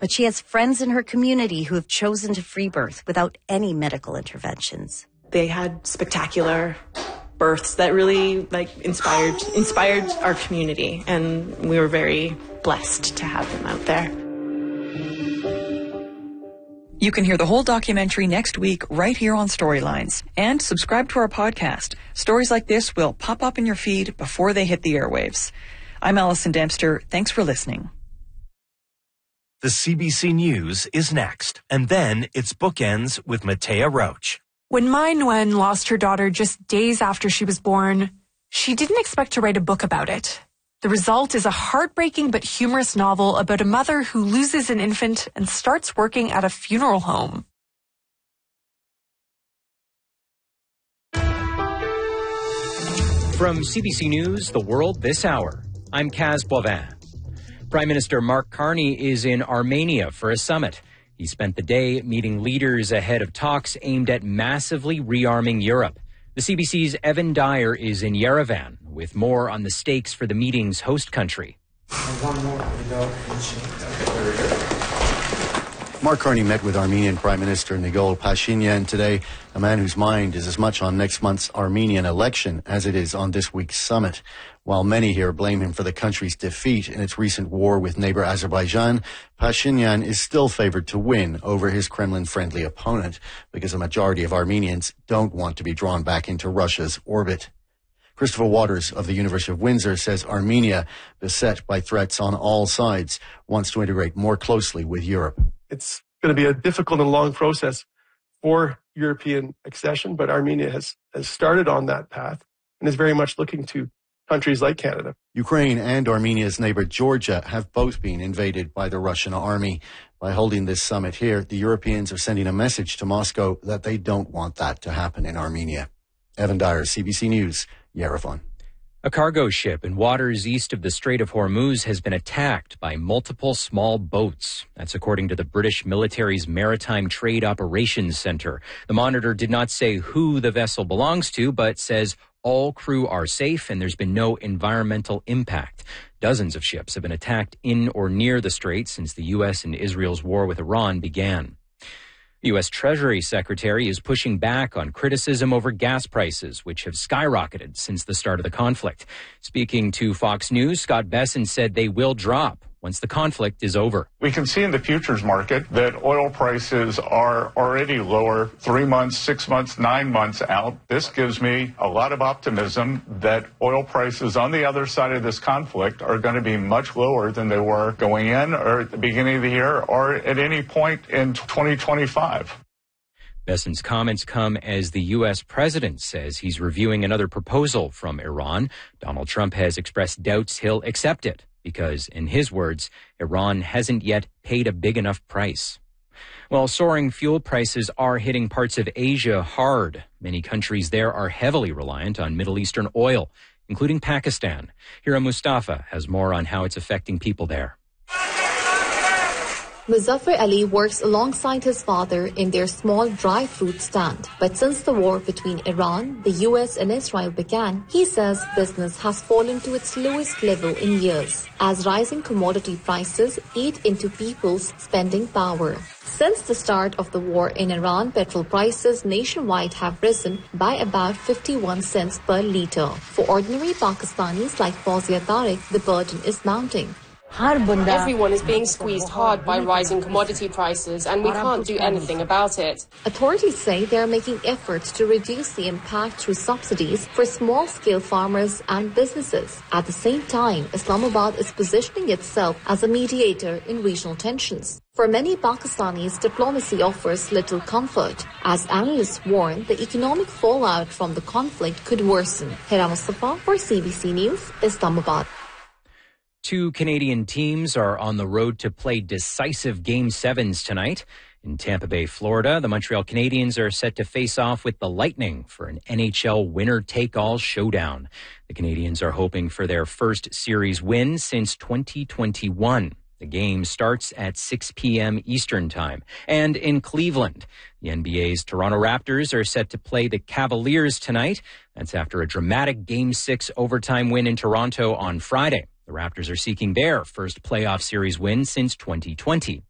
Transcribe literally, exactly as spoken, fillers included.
but she has friends in her community who have chosen to free birth without any medical interventions. They had spectacular births that really like inspired inspired our community, and we were very blessed to have them out there. You can hear the whole documentary next week right here on Storylines. And subscribe to our podcast. Stories like this will pop up in your feed before they hit the airwaves. I'm Alison Dempster. Thanks for listening. The C B C News is next. And then it's Bookends with Matea Roach. When Mai Nguyen lost her daughter just days after she was born, she didn't expect to write a book about it. The result is a heartbreaking but humorous novel about a mother who loses an infant and starts working at a funeral home. From C B C News, The World This Hour, I'm Kaz Boivin. Prime Minister Mark Carney is in Armenia for a summit. He spent the day meeting leaders ahead of talks aimed at massively rearming Europe. The C B C's Evan Dyer is in Yerevan with more on the stakes for the meeting's host country. One more. Mark Carney met with Armenian Prime Minister Nikol Pashinyan today, a man whose mind is as much on next month's Armenian election as it is on this week's summit. While many here blame him for the country's defeat in its recent war with neighbor Azerbaijan, Pashinyan is still favored to win over his Kremlin-friendly opponent because a majority of Armenians don't want to be drawn back into Russia's orbit. Christopher Waters of the University of Windsor says Armenia, beset by threats on all sides, wants to integrate more closely with Europe. It's going to be a difficult and long process for European accession, but Armenia has, has started on that path and is very much looking to countries like Canada. Ukraine and Armenia's neighbor Georgia have both been invaded by the Russian army. By holding this summit here, the Europeans are sending a message to Moscow that they don't want that to happen in Armenia. Evan Dyer, C B C News, Yerevan. A cargo ship in waters east of the Strait of Hormuz has been attacked by multiple small boats. That's according to the British military's Maritime Trade Operations Center. The Monitor did not say who the vessel belongs to, but says all crew are safe and there's been no environmental impact. Dozens of ships have been attacked in or near the strait since the U S and Israel's war with Iran began. The U S Treasury Secretary is pushing back on criticism over gas prices, which have skyrocketed since the start of the conflict. Speaking to Fox News, Scott Bessent said they will drop once the conflict is over. We can see in the futures market that oil prices are already lower three months, six months, nine months out. This gives me a lot of optimism that oil prices on the other side of this conflict are going to be much lower than they were going in or at the beginning of the year or at any point in twenty twenty-five. Bessent's comments come as the U S president says he's reviewing another proposal from Iran. Donald Trump has expressed doubts he'll accept it because, in his words, Iran hasn't yet paid a big enough price. While soaring fuel prices are hitting parts of Asia hard, many countries there are heavily reliant on Middle Eastern oil, including Pakistan. Hira Mustafa has more on how it's affecting people there. Muzaffar Ali works alongside his father in their small dry fruit stand. But since the war between Iran, the U S and Israel began, he says business has fallen to its lowest level in years as rising commodity prices eat into people's spending power. Since the start of the war in Iran, petrol prices nationwide have risen by about fifty-one cents per litre. For ordinary Pakistanis like Fawzia Tariq, the burden is mounting. Everyone is being squeezed hard by rising commodity prices, and we can't do anything about it. Authorities say they are making efforts to reduce the impact through subsidies for small-scale farmers and businesses. At the same time, Islamabad is positioning itself as a mediator in regional tensions. For many Pakistanis, diplomacy offers little comfort. As analysts warn, the economic fallout from the conflict could worsen. Hira Mustafa for C B C News, Islamabad. Two Canadian teams are on the road to play decisive Game sevens tonight. In Tampa Bay, Florida, the Montreal Canadiens are set to face off with the Lightning for an N H L winner-take-all showdown. The Canadiens are hoping for their first series win since twenty twenty-one. The game starts at six p.m. Eastern Time. And in Cleveland, the N B A's Toronto Raptors are set to play the Cavaliers tonight. That's after a dramatic Game six overtime win in Toronto on Friday. The Raptors are seeking their first playoff series win since twenty twenty.